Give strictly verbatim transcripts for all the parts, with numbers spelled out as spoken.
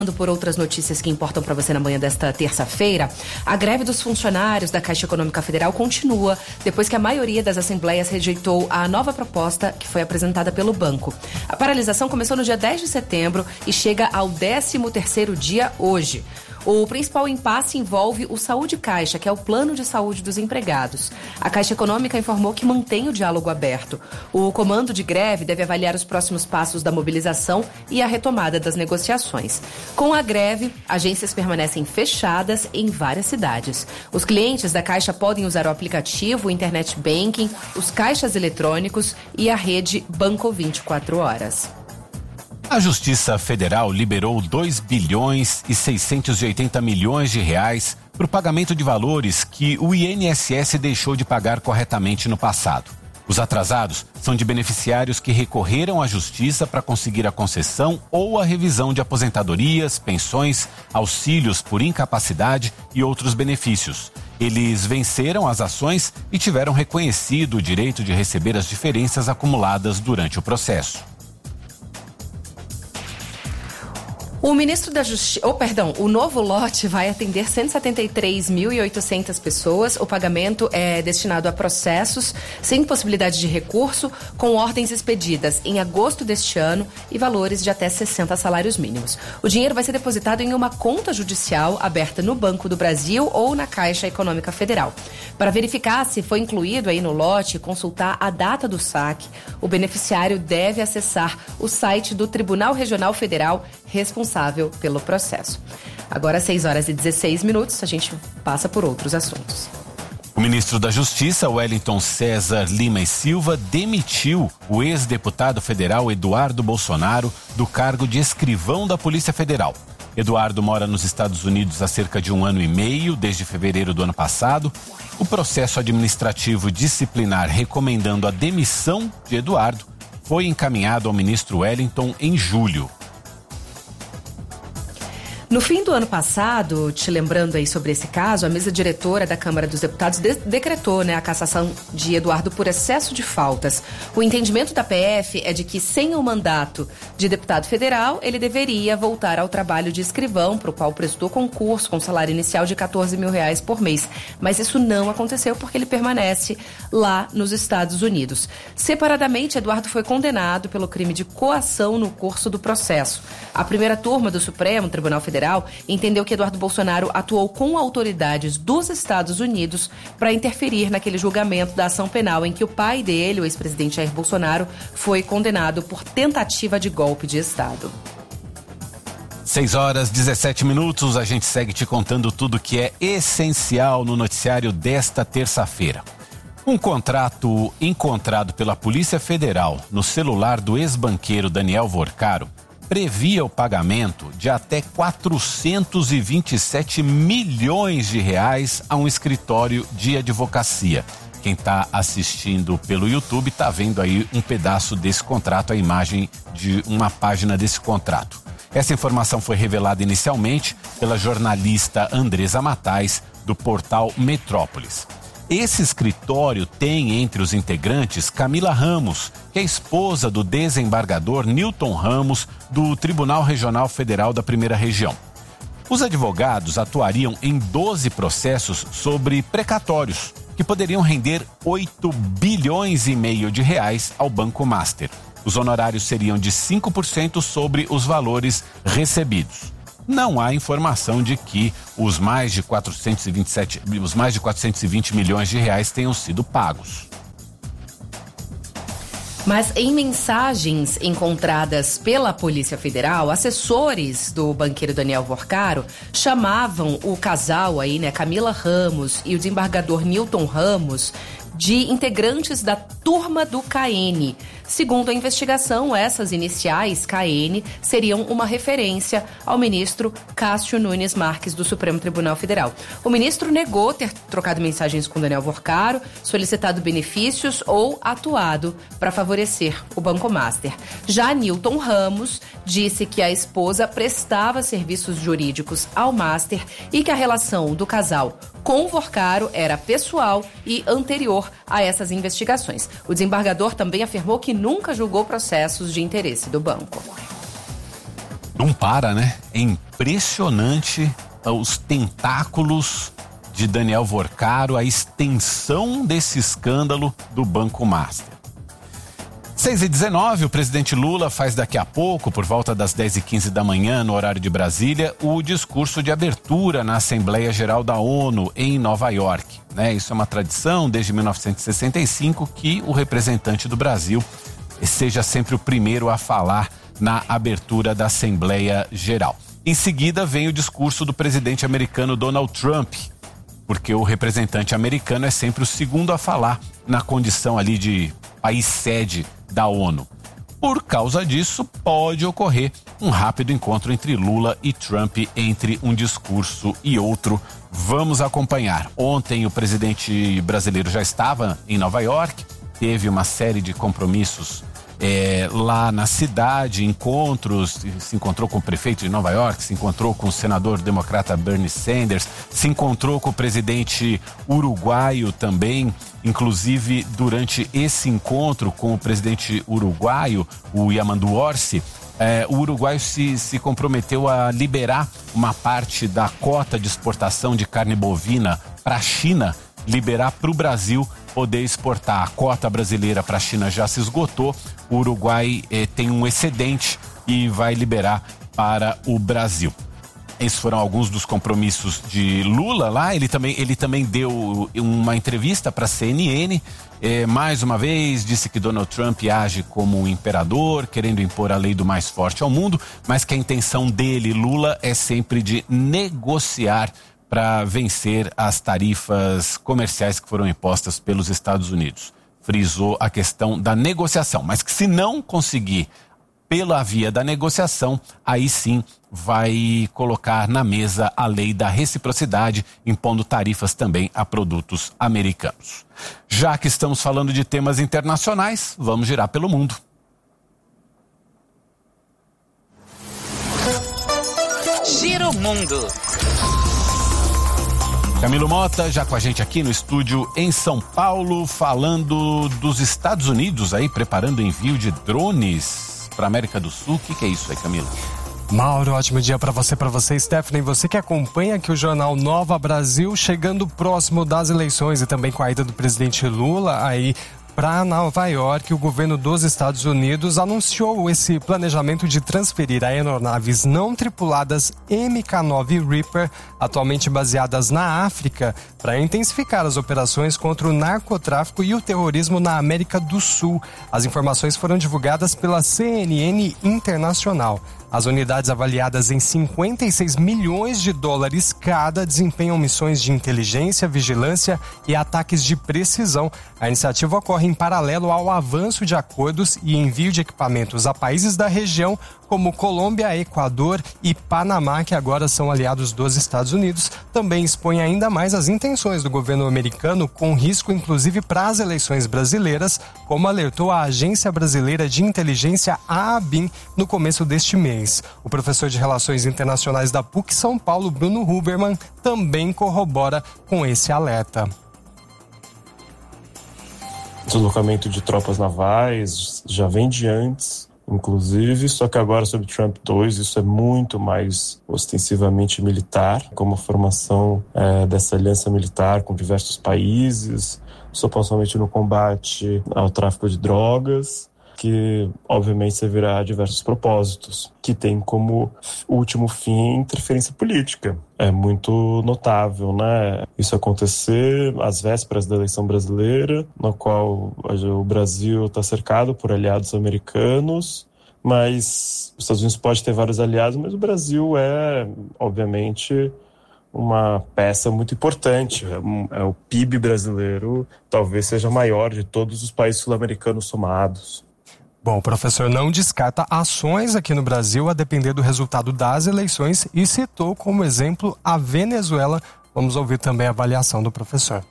Por outras notícias que importam para você na manhã desta terça-feira, a greve dos funcionários da Caixa Econômica Federal continua depois que a maioria das assembleias rejeitou a nova proposta que foi apresentada pelo banco. A paralisação começou no dia dez de setembro e chega ao décimo terceiro dia hoje. O principal impasse envolve o Saúde Caixa, que é o plano de saúde dos empregados. A Caixa Econômica informou que mantém o diálogo aberto. O comando de greve deve avaliar os próximos passos da mobilização e a retomada das negociações. Com a greve, agências permanecem fechadas em várias cidades. Os clientes da Caixa podem usar o aplicativo, o Internet Banking, os caixas eletrônicos e a rede Banco vinte e quatro horas. A Justiça Federal liberou dois bilhões e seiscentos e oitenta milhões de reais para o pagamento de valores que o I N S S deixou de pagar corretamente no passado. Os atrasados são de beneficiários que recorreram à Justiça para conseguir a concessão ou a revisão de aposentadorias, pensões, auxílios por incapacidade e outros benefícios. Eles venceram as ações e tiveram reconhecido o direito de receber as diferenças acumuladas durante o processo. O ministro da Justiça, oh, perdão, o novo lote vai atender cento e setenta e três mil e oitocentas pessoas. O pagamento é destinado a processos sem possibilidade de recurso, com ordens expedidas em agosto deste ano e valores de até sessenta salários mínimos. O dinheiro vai ser depositado em uma conta judicial aberta no Banco do Brasil ou na Caixa Econômica Federal. Para verificar se foi incluído aí no lote e consultar a data do saque, o beneficiário deve acessar o site do Tribunal Regional Federal responsável pelo processo. Agora, seis horas e dezesseis minutos, a gente passa por outros assuntos. O ministro da Justiça, Wellington César Lima e Silva, demitiu o ex-deputado federal Eduardo Bolsonaro do cargo de escrivão da Polícia Federal. Eduardo mora nos Estados Unidos há cerca de um ano e meio, desde fevereiro do ano passado. O processo administrativo disciplinar recomendando a demissão de Eduardo foi encaminhado ao ministro Wellington em julho. No fim do ano passado, te lembrando aí sobre esse caso, a mesa diretora da Câmara dos Deputados de- decretou né, a cassação de Eduardo por excesso de faltas. O entendimento da P F é de que, sem o mandato de deputado federal, ele deveria voltar ao trabalho de escrivão, para o qual prestou concurso com salário inicial de quatorze mil reais por mês. Mas isso não aconteceu porque ele permanece lá nos Estados Unidos. Separadamente, Eduardo foi condenado pelo crime de coação no curso do processo. A primeira turma do Supremo Tribunal Federal entendeu que Eduardo Bolsonaro atuou com autoridades dos Estados Unidos para interferir naquele julgamento da ação penal em que o pai dele, o ex-presidente Jair Bolsonaro, foi condenado por tentativa de golpe de Estado. seis horas e dezessete minutos, a gente segue te contando tudo que é essencial no noticiário desta terça-feira. Um contrato encontrado pela Polícia Federal no celular do ex-banqueiro Daniel Vorcaro previa o pagamento de até quatrocentos e vinte e sete milhões de reais a um escritório de advocacia. Quem está assistindo pelo YouTube está vendo aí um pedaço desse contrato, a imagem de uma página desse contrato. Essa informação foi revelada inicialmente pela jornalista Andresa Matais, do portal Metrópolis. Esse escritório tem entre os integrantes Camila Ramos, que é esposa do desembargador Newton Ramos, do Tribunal Regional Federal da Primeira Região. Os advogados atuariam em doze processos sobre precatórios, que poderiam render oito bilhões e meio de reais ao Banco Master. Os honorários seriam de cinco por cento sobre os valores recebidos. Não há informação de que os mais de quatrocentos e vinte e sete, os mais de quatrocentos e vinte milhões de reais tenham sido pagos. Mas em mensagens encontradas pela Polícia Federal, assessores do banqueiro Daniel Vorcaro chamavam o casal aí, né, Camila Ramos e o desembargador Newton Ramos, de integrantes da turma do K N. Segundo a investigação, essas iniciais, K N, seriam uma referência ao ministro Cássio Nunes Marques, do Supremo Tribunal Federal. O ministro negou ter trocado mensagens com Daniel Vorcaro, solicitado benefícios ou atuado para favorecer o Banco Master. Já Newton Ramos disse que a esposa prestava serviços jurídicos ao Master e que a relação do casal com Vorcaro era pessoal e anterior a essas investigações. O desembargador também afirmou que nunca julgou processos de interesse do banco. Não para, né? É impressionante os tentáculos de Daniel Vorcaro, a extensão desse escândalo do Banco Master. seis e dezenove, o presidente Lula faz daqui a pouco, por volta das dez e quinze da manhã, no horário de Brasília, o discurso de abertura na Assembleia Geral da ONU, em Nova York. Né? Isso é uma tradição desde mil novecentos e sessenta e cinco que o representante do Brasil seja sempre o primeiro a falar na abertura da Assembleia Geral. Em seguida vem o discurso do presidente americano Donald Trump, porque o representante americano é sempre o segundo a falar na condição ali de país sede da ONU. Por causa disso, pode ocorrer um rápido encontro entre Lula e Trump, entre um discurso e outro. Vamos acompanhar. Ontem o presidente brasileiro já estava em Nova York, teve uma série de compromissos É, lá na cidade, encontros, se encontrou com o prefeito de Nova York, se encontrou com o senador democrata Bernie Sanders, se encontrou com o presidente uruguaio também, inclusive durante esse encontro com o presidente uruguaio, o Yamandu Orsi, é, o uruguaio se, se comprometeu a liberar uma parte da cota de exportação de carne bovina para a China, liberar para o Brasil poder exportar. A cota brasileira para a China já se esgotou, o Uruguai eh, tem um excedente e vai liberar para o Brasil. Esses foram alguns dos compromissos de Lula lá. Ele também, ele também deu uma entrevista para a C N N, eh, mais uma vez disse que Donald Trump age como um imperador, querendo impor a lei do mais forte ao mundo, mas que a intenção dele, Lula, é sempre de negociar para vencer as tarifas comerciais que foram impostas pelos Estados Unidos. Frisou a questão da negociação, mas que se não conseguir pela via da negociação, aí sim vai colocar na mesa a lei da reciprocidade, impondo tarifas também a produtos americanos. Já que estamos falando de temas internacionais, vamos girar pelo mundo. Giro Mundo. Camilo Mota, já com a gente aqui no estúdio em São Paulo, falando dos Estados Unidos aí, preparando o envio de drones para a América do Sul. O que, que é isso aí, Camilo? Mauro, ótimo dia para você, para você, Stephanie. Você que acompanha aqui o Jornal Nova Brasil, chegando próximo das eleições e também com a ida do presidente Lula aí para Nova York, o governo dos Estados Unidos anunciou esse planejamento de transferir aeronaves não tripuladas M K nove Reaper, atualmente baseadas na África, para intensificar as operações contra o narcotráfico e o terrorismo na América do Sul. As informações foram divulgadas pela C N N Internacional. As unidades, avaliadas em cinquenta e seis milhões de dólares cada, desempenham missões de inteligência, vigilância e ataques de precisão. A iniciativa ocorre em paralelo ao avanço de acordos e envio de equipamentos a países da região, como Colômbia, Equador e Panamá, que agora são aliados dos Estados Unidos. Também expõe ainda mais as intenções do governo americano, com risco inclusive para as eleições brasileiras, como alertou a Agência Brasileira de Inteligência, a ABIN, no começo deste mês. O professor de Relações Internacionais da P U C São Paulo, Bruno Huberman, também corrobora com esse alerta. Deslocamento de tropas navais já vem de antes, inclusive, só que agora sobre Trump dois isso é muito mais ostensivamente militar, como a formação é, dessa aliança militar com diversos países, supostamente no combate ao tráfico de drogas, que obviamente servirá a diversos propósitos, que tem como último fim interferência política. É muito notável, né? Isso acontecer às vésperas da eleição brasileira, no qual o Brasil está cercado por aliados americanos, mas os Estados Unidos pode ter vários aliados, mas o Brasil é, obviamente, uma peça muito importante. É o P I B brasileiro talvez seja maior de todos os países sul-americanos somados. Bom, o professor não descarta ações aqui no Brasil a depender do resultado das eleições e citou como exemplo a Venezuela. Vamos ouvir também a avaliação do professor.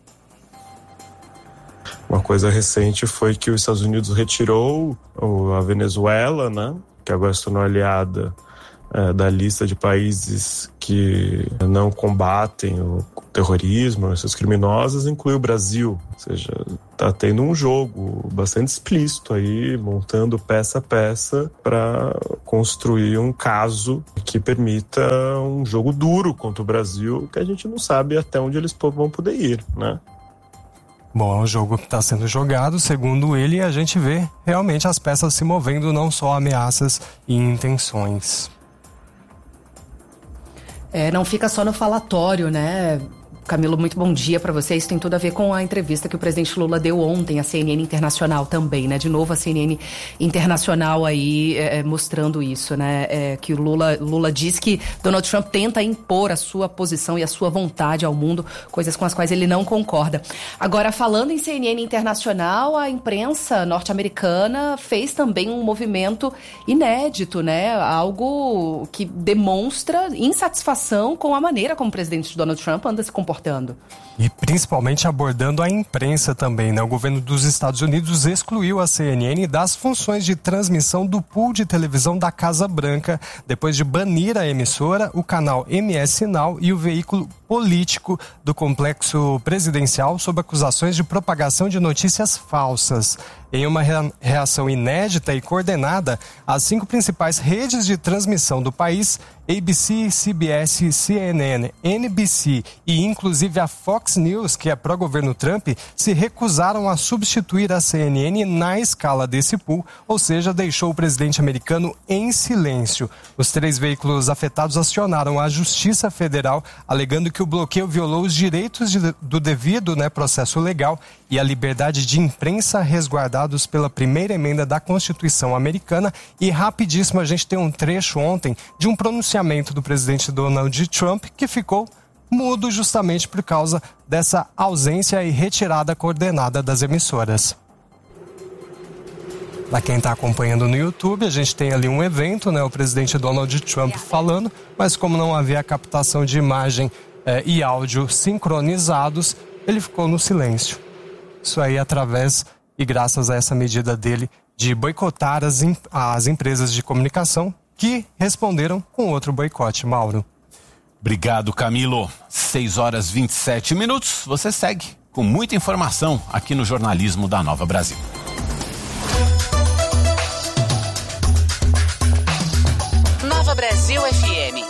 Uma coisa recente foi que os Estados Unidos retirou a Venezuela, né, que agora se tornou aliada é, da lista de países que não combatem o terrorismo, esses criminosos, inclui o Brasil. Ou seja, tá tendo um jogo bastante explícito aí, montando peça a peça para construir um caso que permita um jogo duro contra o Brasil, que a gente não sabe até onde eles vão poder ir, né? Bom, é um jogo que está sendo jogado, segundo ele, e a gente vê realmente as peças se movendo, não só ameaças e intenções. É, não fica só no falatório, né? Camilo, muito bom dia para você. Isso tem tudo a ver com a entrevista que o presidente Lula deu ontem à C N N Internacional também, né? De novo a C N N Internacional aí é, mostrando isso, né? É, que o Lula, Lula diz que Donald Trump tenta impor a sua posição e a sua vontade ao mundo, coisas com as quais ele não concorda. Agora, falando em C N N Internacional, a imprensa norte-americana fez também um movimento inédito, né? Algo que demonstra insatisfação com a maneira como o presidente Donald Trump anda se comportando. E principalmente abordando a imprensa também, né? O governo dos Estados Unidos excluiu a C N N das funções de transmissão do pool de televisão da Casa Branca, depois de banir a emissora, o canal M S Now e o veículo político do complexo presidencial sob acusações de propagação de notícias falsas. Em uma reação inédita e coordenada, as cinco principais redes de transmissão do país, A B C, C B S, C N N, N B C e inclusive a Fox News, que é pró-governo Trump, se recusaram a substituir a C N N na escala desse pool, ou seja, deixou o presidente americano em silêncio. Os três veículos afetados acionaram a Justiça Federal, alegando que o bloqueio violou os direitos de, do devido, né, processo legal e a liberdade de imprensa resguardados pela primeira emenda da Constituição americana. E rapidíssimo, a gente tem um trecho ontem de um pronunciamento do presidente Donald Trump que ficou mudo justamente por causa dessa ausência e retirada coordenada das emissoras. Para quem está acompanhando no YouTube, a gente tem ali um evento, né, o presidente Donald Trump falando, mas como não havia captação de imagem eh, e áudio sincronizados, ele ficou no silêncio. Isso aí através e graças a essa medida dele de boicotar as, as empresas de comunicação que responderam com outro boicote. Mauro. Obrigado, Camilo. seis horas e vinte e sete minutos. Você segue com muita informação aqui no jornalismo da Nova Brasil. Nova Brasil F M.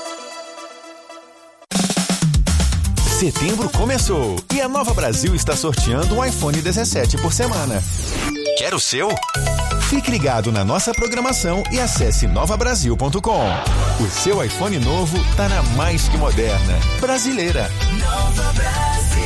Setembro começou e a Nova Brasil está sorteando um iPhone dezessete por semana. Quer o seu? Fique ligado na nossa programação e acesse nova brasil ponto com. O seu iPhone novo tá na mais que moderna brasileira. Nova Brasil.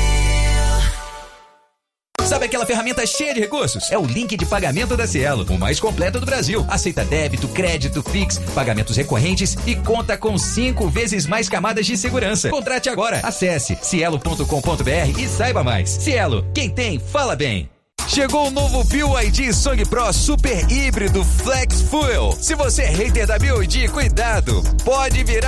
Sabe aquela ferramenta cheia de recursos? É o link de pagamento da Cielo, o mais completo do Brasil. Aceita débito, crédito, Pix, pagamentos recorrentes e conta com cinco vezes mais camadas de segurança. Contrate agora. Acesse cielo ponto com ponto br e saiba mais. Cielo, quem tem, fala bem. Chegou o novo B Y D Song Pro Super Híbrido Flex Fuel. Se você é hater da B Y D, cuidado, pode virar